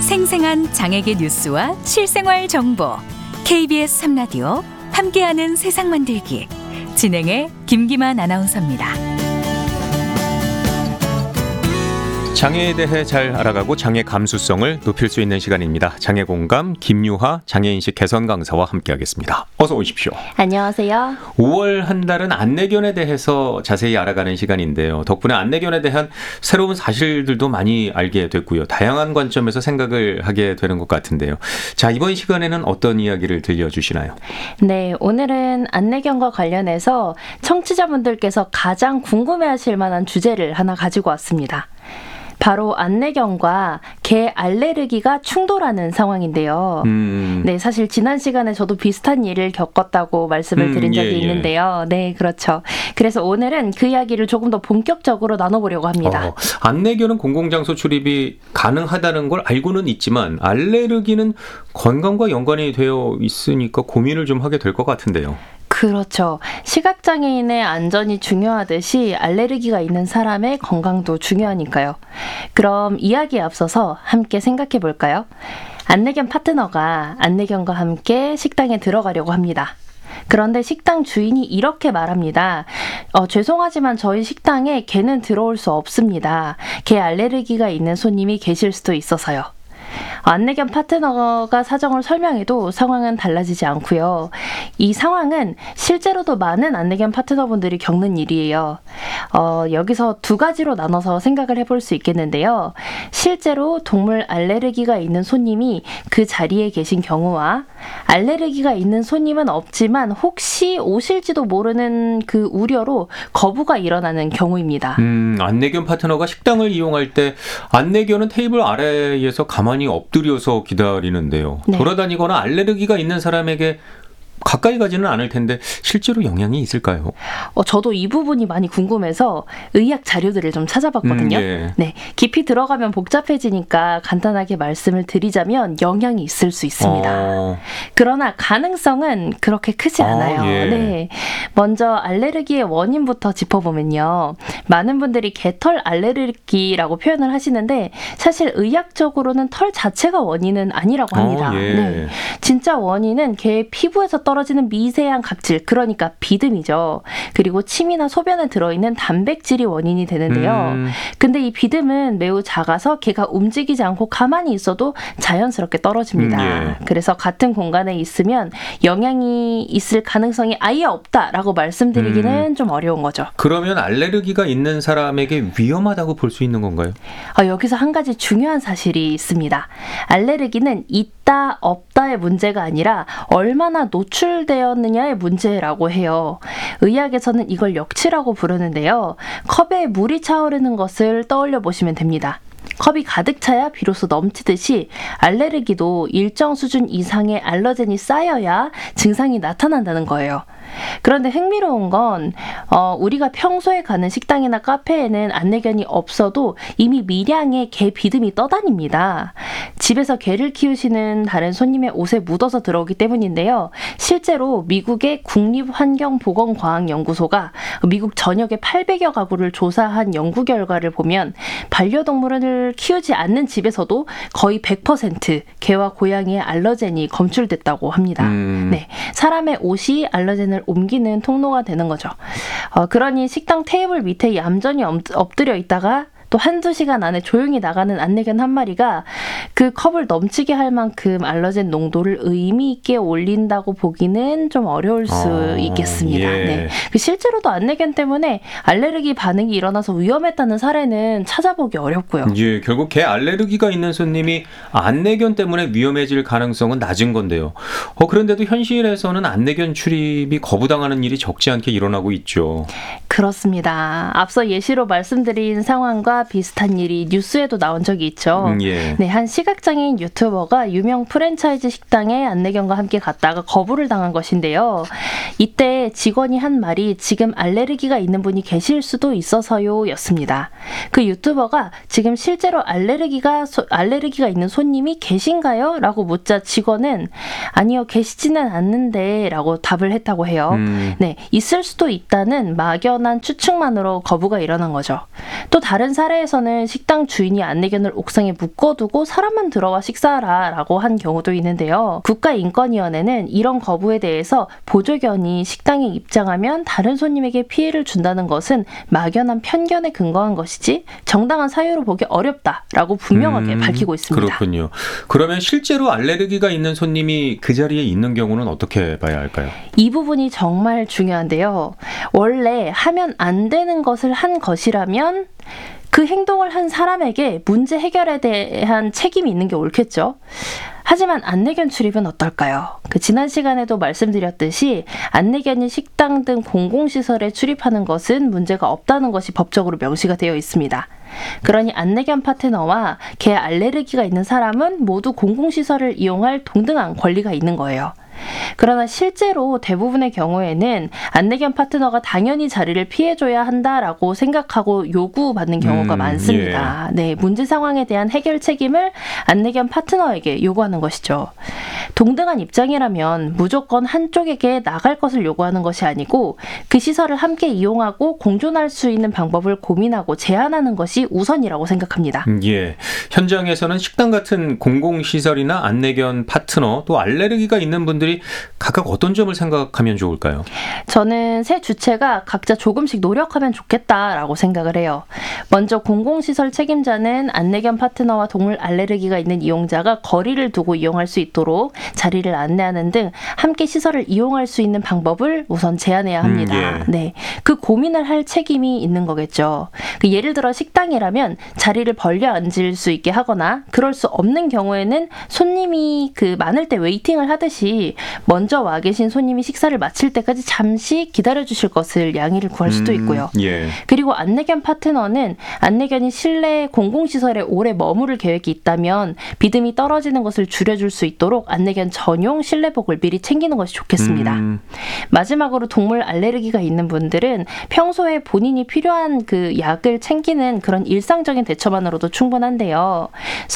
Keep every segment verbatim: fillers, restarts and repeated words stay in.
생생한 장애계 뉴스와 실생활 정보 케이비에스 삼 라디오 함께하는 세상 만들기 진행의 김기만 아나운서입니다. 장애에 대해 잘 알아가고 장애 감수성을 높일 수 있는 시간입니다. 장애공감 김유하 장애인식 개선 강사와 함께하겠습니다. 어서 오십시오. 안녕하세요. 오월 한 달은 안내견에 대해서 자세히 알아가는 시간인데요. 덕분에 안내견에 대한 새로운 사실들도 많이 알게 됐고요. 다양한 관점에서 생각을 하게 되는 것 같은데요. 자, 이번 시간에는 어떤 이야기를 들려주시나요? 네, 오늘은 안내견과 관련해서 청취자분들께서 가장 궁금해하실 만한 주제를 하나 가지고 왔습니다. 바로 안내견과 개 알레르기가 충돌하는 상황인데요. 음. 네, 사실 지난 시간에 저도 비슷한 일을 겪었다고 말씀을 드린 적이 음, 예, 예. 있는데요. 네, 그렇죠. 그래서 오늘은 그 이야기를 조금 더 본격적으로 나눠보려고 합니다. 어, 안내견은 공공장소 출입이 가능하다는 걸 알고는 있지만 알레르기는 건강과 연관이 되어 있으니까 고민을 좀 하게 될 것 같은데요. 그렇죠. 시각장애인의 안전이 중요하듯이 알레르기가 있는 사람의 건강도 중요하니까요. 그럼 이야기에 앞서서 함께 생각해 볼까요? 안내견 파트너가 안내견과 함께 식당에 들어가려고 합니다. 그런데 식당 주인이 이렇게 말합니다. 어, 죄송하지만 저희 식당에 개는 들어올 수 없습니다. 개 알레르기가 있는 손님이 계실 수도 있어서요. 안내견 파트너가 사정을 설명해도 상황은 달라지지 않고요. 이 상황은 실제로도 많은 안내견 파트너분들이 겪는 일이에요. 어, 여기서 두 가지로 나눠서 생각을 해볼 수 있겠는데요. 실제로 동물 알레르기가 있는 손님이 그 자리에 계신 경우와 알레르기가 있는 손님은 없지만 혹시 오실지도 모르는 그 우려로 거부가 일어나는 경우입니다. 음, 안내견 파트너가 식당을 이용할 때 안내견은 테이블 아래에서 가만히 엎드려서 기다리는데요. 네. 돌아다니거나 알레르기가 있는 사람에게 가까이 가지는 않을 텐데 실제로 영향이 있을까요? 어, 저도 이 부분이 많이 궁금해서 의학 자료들을 좀 찾아봤거든요. 음, 예. 네, 깊이 들어가면 복잡해지니까 간단하게 말씀을 드리자면 영향이 있을 수 있습니다. 어... 그러나 가능성은 그렇게 크지 않아요. 어, 예. 네, 먼저 알레르기의 원인부터 짚어보면요. 많은 분들이 개털 알레르기라고 표현을 하시는데 사실 의학적으로는 털 자체가 원인은 아니라고 합니다. 어, 예. 네, 진짜 원인은 개의 피부에서 떨어지는 미세한 각질, 그러니까 비듬이죠. 그리고 침이나 소변에 들어있는 단백질이 원인이 되는데요. 음. 근데 이 비듬은 매우 작아서 개가 움직이지 않고 가만히 있어도 자연스럽게 떨어집니다. 음, 예. 그래서 같은 공간에 있으면 영향이 있을 가능성이 아예 없다라고 말씀드리기는 음. 좀 어려운 거죠. 그러면 알레르기가 있는 사람에게 위험하다고 볼 수 있는 건가요? 아, 여기서 한 가지 중요한 사실이 있습니다. 알레르기는 있다, 없다의 문제가 아니라 얼마나 노출되었느냐의 문제라고 해요. 의학에서는 이걸 역치라고 부르는데요. 컵에 물이 차오르는 것을 떠올려 보시면 됩니다. 컵이 가득 차야 비로소 넘치듯이 알레르기도 일정 수준 이상의 알러젠이 쌓여야 증상이 나타난다는 거예요. 그런데 흥미로운 건 어, 우리가 평소에 가는 식당이나 카페에는 안내견이 없어도 이미 미량의 개 비듬이 떠다닙니다. 집에서 개를 키우시는 다른 손님의 옷에 묻어서 들어오기 때문인데요. 실제로 미국의 국립환경보건과학연구소가 미국 전역의 팔백여 가구를 조사한 연구 결과를 보면 반려동물을 키우지 않는 집에서도 거의 백 퍼센트 개와 고양이의 알러젠이 검출됐다고 합니다. 음. 네, 사람의 옷이 알러젠을 옮기는 통로가 되는 거죠. 어, 그러니 식당 테이블 밑에 얌전히 엎드려 있다가 또 한두 시간 안에 조용히 나가는 안내견 한 마리가 그 컵을 넘치게 할 만큼 알러젠 농도를 의미 있게 올린다고 보기는 좀 어려울 수 어, 있겠습니다. 예. 네. 실제로도 안내견 때문에 알레르기 반응이 일어나서 위험했다는 사례는 찾아보기 어렵고요. 예, 결국 개 알레르기가 있는 손님이 안내견 때문에 위험해질 가능성은 낮은 건데요. 어, 그런데도 현실에서는 안내견 출입이 거부당하는 일이 적지 않게 일어나고 있죠. 그렇습니다. 앞서 예시로 말씀드린 상황과 비슷한 일이 뉴스에도 나온 적이 있죠. 음, 예. 네, 한 시각장애인 유튜버가 유명 프랜차이즈 식당에 안내견과 함께 갔다가 거부를 당한 것인데요. 이때 직원이 한 말이 지금 알레르기가 있는 분이 계실 수도 있어서요 였습니다. 그 유튜버가 지금 실제로 알레르기가 소, 알레르기가 있는 손님이 계신가요? 라고 묻자 직원은 아니요, 계시지는 않는데 라고 답을 했다고 해요. 음. 네, 있을 수도 있다는 막연한 추측만으로 거부가 일어난 거죠. 또 다른 사례에서는 식당 주인이 안내견을 옥상에 묶어두고 사람 조금만 들어와 식사하라 라고 한 경우도 있는데요. 국가인권위원회는 이런 거부에 대해서 보조견이 식당에 입장하면 다른 손님에게 피해를 준다는 것은 막연한 편견에 근거한 것이지 정당한 사유로 보기 어렵다라고 분명하게 음, 밝히고 있습니다. 그렇군요. 그러면 실제로 알레르기가 있는 손님이 그 자리에 있는 경우는 어떻게 봐야 할까요? 이 부분이 정말 중요한데요. 원래 하면 안 되는 것을 한 것이라면 그 행동을 한 사람에게 문제 해결에 대한 책임이 있는 게 옳겠죠. 하지만 안내견 출입은 어떨까요? 그 지난 시간에도 말씀드렸듯이 안내견이 식당 등 공공시설에 출입하는 것은 문제가 없다는 것이 법적으로 명시가 되어 있습니다. 그러니 안내견 파트너와 개 알레르기가 있는 사람은 모두 공공시설을 이용할 동등한 권리가 있는 거예요. 그러나 실제로 대부분의 경우에는 안내견 파트너가 당연히 자리를 피해줘야 한다라고 생각하고 요구받는 경우가 음, 많습니다. 네, 문제 상황에 대한 해결 책임을 안내견 파트너에게 요구하는 것이죠. 동등한 입장이라면 무조건 한쪽에게 나갈 것을 요구하는 것이 아니고 그 시설을 함께 이용하고 공존할 수 있는 방법을 고민하고 제안하는 것이 우선이라고 생각합니다. 예. 현장에서는 식당 같은 공공시설이나 안내견 파트너 또 알레르기가 있는 분들이 각각 어떤 점을 생각하면 좋을까요? 저는 세 주체가 각자 조금씩 노력하면 좋겠다라고 생각을 해요. 먼저 공공시설 책임자는 안내견 파트너와 동물 알레르기가 있는 이용자가 거리를 두고 이용할 수 있도록 자리를 안내하는 등 함께 시설을 이용할 수 있는 방법을 우선 제안해야 합니다. 음, 예. 네, 그 고민을 할 책임이 있는 거겠죠. 그 예를 들어 식당이라면 자리를 벌려 앉을 수 있게 하거나 그럴 수 없는 경우에는 손님이 그 많을 때 웨이팅을 하듯이 먼저 와 계신 손님이 식사를 마칠 때까지 잠시 기다려 주실 것을 양해를 구할 수도 있고요. 음, 예. 그리고 안내견 파트너는 안내견이 실내 공공시설에 오래 머무를 계획이 있다면 비듬이 떨어지는 것을 줄여줄 수 있도록 안내견 전용 실내복을 미리 챙기는 것이 좋겠습니다. 음. 마지막으로 동물 알레르기가 있는 분들은 평소에 본인이 필요한 그 약을 챙기는 그런 일상적인 대처만으로도 충분한데요.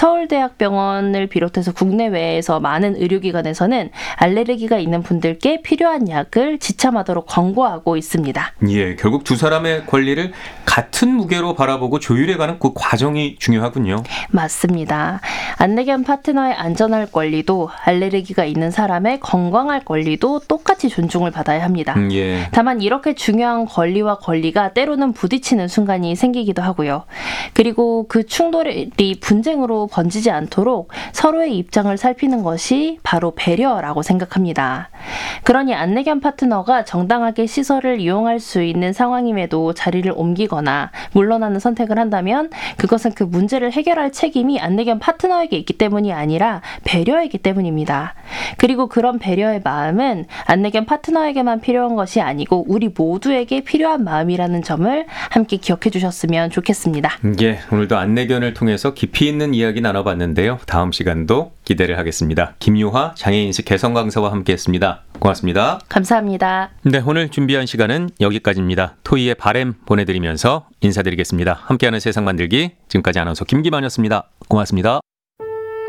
서울대학병원을 비롯해서 국내외에서 많은 의료기관에서는 알레르기가 있는 분들께 필요한 약을 지참하도록 권고하고 있습니다. 예, 결국 두 사람의 권리를 같은 무게로 바라보고 조율해가는 그 과정이 중요하군요. 맞습니다. 안내견 파트너의 안전할 권리도 알레르기가 있는 사람의 건강할 권리도 똑같이 존중을 받아야 합니다. 음, 예. 다만 이렇게 중요한 권리와 권리가 때로는 부딪히는 순간이 생기기도 하고요. 그리고 그 충돌이 분쟁으로 번지지 않도록 서로의 입장을 살피는 것이 바로 배려라고 생각합니다. 그러니 안내견 파트너가 정당하게 시설을 이용할 수 있는 상황임에도 자리를 옮기거나 물러나는 선택을 한다면 그것은 그 문제를 해결할 책임이 안내견 파트너에게 있기 때문이 아니라 배려이기 때문입니다. 그리고 그런 배려의 마음은 안내견 파트너에게만 필요한 것이 아니고 우리 모두에게 필요한 마음이라는 점을 함께 기억해 주셨으면 좋겠습니다. 예, 오늘도 안내견을 통해서 깊이 있는 이야기 나눠봤는데요. 다음 시간도 기대를 하겠습니다. 김유화 장애인식 개성 강사와 함께했습니다. 고맙습니다. 감사합니다. 네, 오늘 준비한 시간은 여기까지입니다. 토이의 바램 보내드리면서 인사드리겠습니다. 함께하는 세상 만들기 지금까지 아나운서 김기만이었습니다. 고맙습니다.